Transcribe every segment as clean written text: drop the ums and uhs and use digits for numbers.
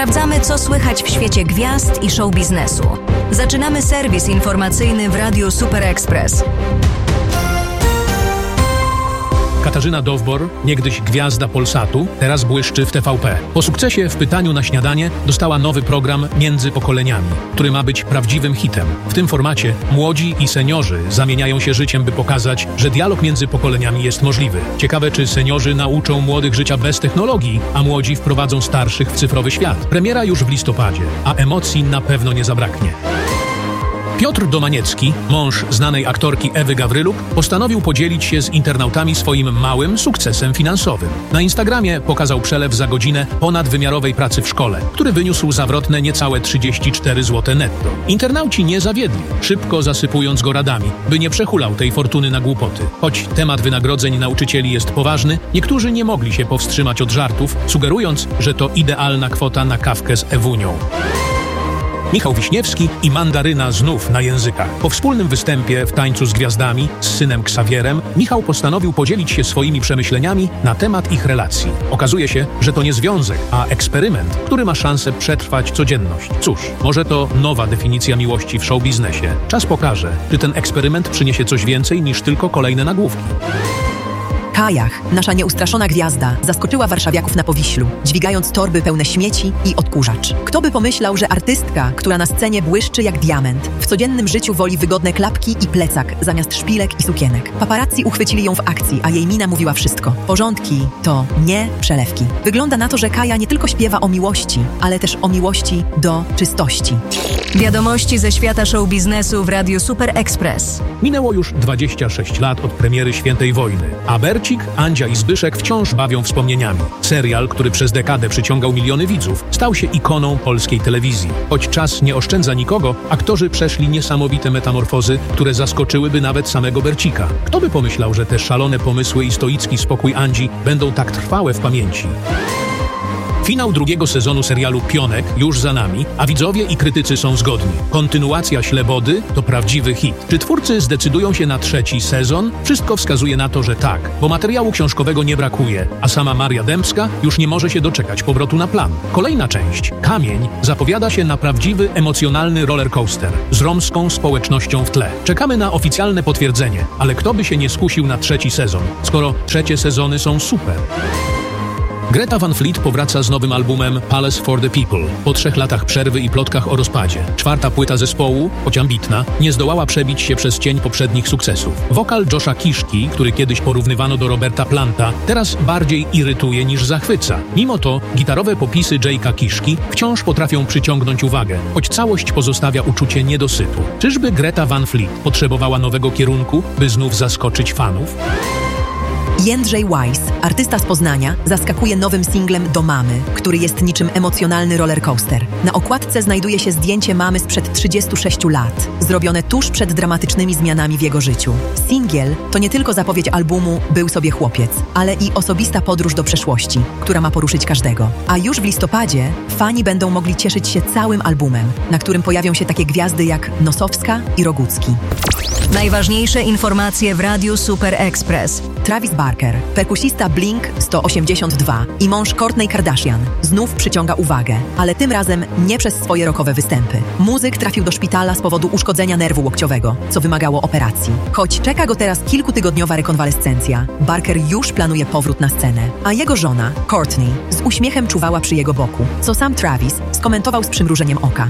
Sprawdzamy, co słychać w świecie gwiazd i show biznesu. Zaczynamy serwis informacyjny w Radiu Super Express. Katarzyna Dowbor, niegdyś gwiazda Polsatu, teraz błyszczy w TVP. Po sukcesie w Pytaniu na śniadanie dostała nowy program Między pokoleniami, który ma być prawdziwym hitem. W tym formacie młodzi i seniorzy zamieniają się życiem, by pokazać, że dialog między pokoleniami jest możliwy. Ciekawe, czy seniorzy nauczą młodych życia bez technologii, a młodzi wprowadzą starszych w cyfrowy świat. Premiera już w listopadzie, a emocji na pewno nie zabraknie. Piotr Domaniecki, mąż znanej aktorki Ewy Gawryluk, postanowił podzielić się z internautami swoim małym sukcesem finansowym. Na Instagramie pokazał przelew za godzinę ponadwymiarowej pracy w szkole, który wyniósł zawrotne niecałe 34 zł netto. Internauci nie zawiedli, szybko zasypując go radami, by nie przehulał tej fortuny na głupoty. Choć temat wynagrodzeń nauczycieli jest poważny, niektórzy nie mogli się powstrzymać od żartów, sugerując, że to idealna kwota na kawkę z Ewunią. Michał Wiśniewski i Mandaryna znów na językach. Po wspólnym występie w Tańcu z Gwiazdami z synem Ksawierem, Michał postanowił podzielić się swoimi przemyśleniami na temat ich relacji. Okazuje się, że to nie związek, a eksperyment, który ma szansę przetrwać codzienność. Cóż, może to nowa definicja miłości w showbiznesie. Czas pokaże, czy ten eksperyment przyniesie coś więcej niż tylko kolejne nagłówki. Kajach, nasza nieustraszona gwiazda, zaskoczyła warszawiaków na Powiślu, dźwigając torby pełne śmieci i odkurzacz. Kto by pomyślał, że artystka, która na scenie błyszczy jak diament, w codziennym życiu woli wygodne klapki i plecak zamiast szpilek i sukienek. Paparazzi uchwycili ją w akcji, a jej mina mówiła wszystko. Porządki to nie przelewki. Wygląda na to, że Kaja nie tylko śpiewa o miłości, ale też o miłości do czystości. Wiadomości ze świata show biznesu w Radiu Super Express. Minęło już 26 lat od premiery Świętej Wojny, a Bercik, Andzia i Zbyszek wciąż bawią wspomnieniami. Serial, który przez dekadę przyciągał miliony widzów, stał się ikoną polskiej telewizji. Choć czas nie oszczędza nikogo, aktorzy przeszli niesamowite metamorfozy, które zaskoczyłyby nawet samego Bercika. Kto by pomyślał, że te szalone pomysły i stoicki spokój Andzi będą tak trwałe w pamięci? Finał drugiego sezonu serialu Pionek już za nami, a widzowie i krytycy są zgodni. Kontynuacja Ślebody to prawdziwy hit. Czy twórcy zdecydują się na trzeci sezon? Wszystko wskazuje na to, że tak, bo materiału książkowego nie brakuje, a sama Maria Dębska już nie może się doczekać powrotu na plan. Kolejna część, Kamień, zapowiada się na prawdziwy, emocjonalny rollercoaster z romską społecznością w tle. Czekamy na oficjalne potwierdzenie, ale kto by się nie skusił na trzeci sezon, skoro trzecie sezony są super? Greta Van Fleet powraca z nowym albumem Palace for the People. Po 3 latach przerwy i plotkach o rozpadzie. 4. płyta zespołu, choć ambitna, nie zdołała przebić się przez cień poprzednich sukcesów. Wokal Josha Kiszki, który kiedyś porównywano do Roberta Planta, teraz bardziej irytuje niż zachwyca. Mimo to gitarowe popisy Jake'a Kiszki wciąż potrafią przyciągnąć uwagę, choć całość pozostawia uczucie niedosytu. Czyżby Greta Van Fleet potrzebowała nowego kierunku, by znów zaskoczyć fanów? Jędrzej Weiss, artysta z Poznania, zaskakuje nowym singlem Do mamy, który jest niczym emocjonalny rollercoaster. Na okładce znajduje się zdjęcie mamy sprzed 36 lat, zrobione tuż przed dramatycznymi zmianami w jego życiu. Singiel to nie tylko zapowiedź albumu Był sobie chłopiec, ale i osobista podróż do przeszłości, która ma poruszyć każdego. A już w listopadzie fani będą mogli cieszyć się całym albumem, na którym pojawią się takie gwiazdy jak Nosowska i Rogucki. Najważniejsze informacje w Radiu Super Express. Travis Barker, perkusista Blink-182 i mąż Kourtney Kardashian, znów przyciąga uwagę, ale tym razem nie przez swoje rockowe występy. Muzyk trafił do szpitala z powodu uszkodzenia nerwu łokciowego, co wymagało operacji. Choć czeka go teraz kilkutygodniowa rekonwalescencja, Barker już planuje powrót na scenę, a jego żona, Kourtney, z uśmiechem czuwała przy jego boku, co sam Travis skomentował z przymrużeniem oka.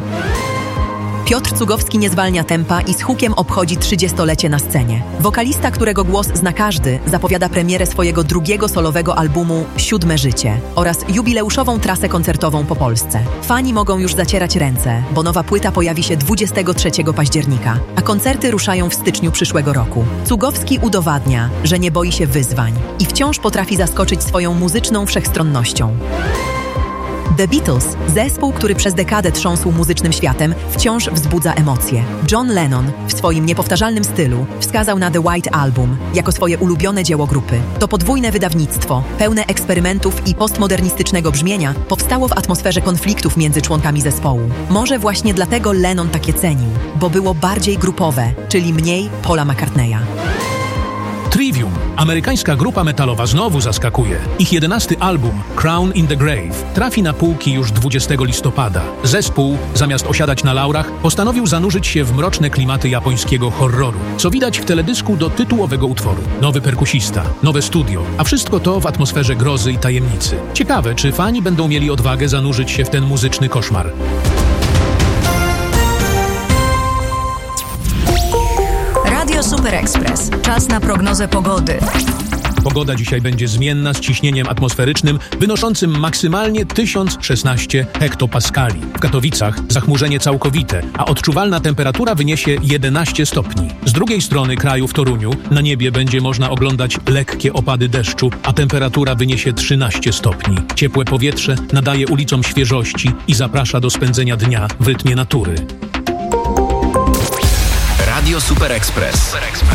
Piotr Cugowski nie zwalnia tempa i z hukiem obchodzi 30-lecie na scenie. Wokalista, którego głos zna każdy, zapowiada premierę swojego drugiego solowego albumu Siódme życie oraz jubileuszową trasę koncertową po Polsce. Fani mogą już zacierać ręce, bo nowa płyta pojawi się 23 października, a koncerty ruszają w styczniu przyszłego roku. Cugowski udowadnia, że nie boi się wyzwań i wciąż potrafi zaskoczyć swoją muzyczną wszechstronnością. The Beatles, zespół, który przez dekadę trząsł muzycznym światem, wciąż wzbudza emocje. John Lennon w swoim niepowtarzalnym stylu wskazał na The White Album jako swoje ulubione dzieło grupy. To podwójne wydawnictwo, pełne eksperymentów i postmodernistycznego brzmienia, powstało w atmosferze konfliktów między członkami zespołu. Może właśnie dlatego Lennon takie cenił, bo było bardziej grupowe, czyli mniej Paula McCartneya. Trivium, amerykańska grupa metalowa, znowu zaskakuje. Ich 11. album, Crown in the Grave, trafi na półki już 20 listopada. Zespół, zamiast osiadać na laurach, postanowił zanurzyć się w mroczne klimaty japońskiego horroru, co widać w teledysku do tytułowego utworu. Nowy perkusista, nowe studio, a wszystko to w atmosferze grozy i tajemnicy. Ciekawe, czy fani będą mieli odwagę zanurzyć się w ten muzyczny koszmar. Radio Super Express. Czas na prognozę pogody. Pogoda dzisiaj będzie zmienna z ciśnieniem atmosferycznym wynoszącym maksymalnie 1016 hektopaskali. W Katowicach zachmurzenie całkowite, a odczuwalna temperatura wyniesie 11 stopni. Z drugiej strony kraju w Toruniu na niebie będzie można oglądać lekkie opady deszczu, a temperatura wyniesie 13 stopni. Ciepłe powietrze nadaje ulicom świeżości i zaprasza do spędzenia dnia w rytmie natury. Radio Super Express.